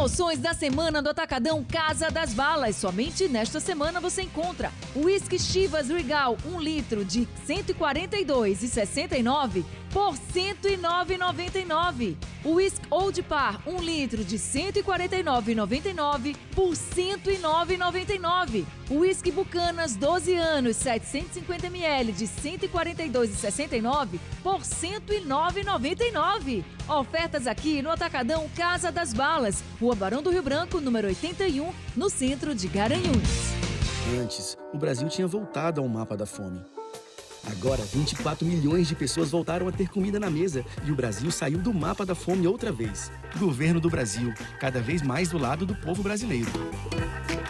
Promoções da semana do Atacadão Casa das Balas. Somente nesta semana você encontra o Whisky Chivas Regal 1 litro de R$ 142,69 por R$ 109,99. O Whisky Old Par 1 litro de R$ 149,99 por R$ 109,99. O Whisky Bucanas 12 anos 750 ml de R$ 142,69 por R$ 109,99. Ofertas aqui no Atacadão Casa das Balas, Rua Barão do Rio Branco, número 81, no centro de Garanhuns. Antes, o Brasil tinha voltado ao mapa da fome. Agora, 24 milhões de pessoas voltaram a ter comida na mesa e o Brasil saiu do mapa da fome outra vez. Governo do Brasil, cada vez mais do lado do povo brasileiro.